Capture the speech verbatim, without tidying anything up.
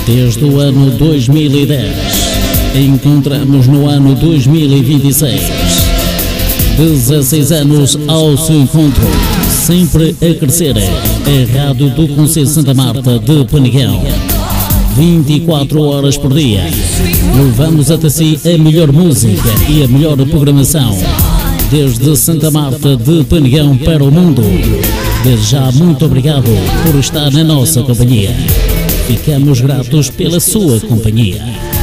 Desde o ano dois mil e dez, encontramos no ano dois mil e vinte e seis. dezesseis anos ao seu encontro, sempre a crescer. A Rádio do Concelho Santa Marta de Penegão, vinte e quatro horas por dia. Levamos até si a melhor música e a melhor programação, desde Santa Marta de Penegão para o mundo. Desde já, muito obrigado por estar na nossa companhia. Ficamos gratos pela sua companhia.